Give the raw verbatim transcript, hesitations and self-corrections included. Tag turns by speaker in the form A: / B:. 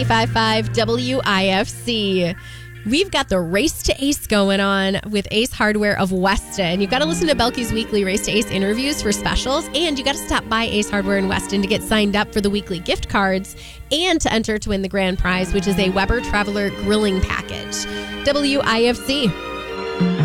A: five five W I F C. We've got the Race to Ace going on with Ace Hardware of Weston. You've got to listen to Belky's weekly Race to Ace interviews for specials, and you got to stop by Ace Hardware in Weston to get signed up for the weekly gift cards and to enter to win the grand prize, which is a Weber Traveler grilling package. W I F C.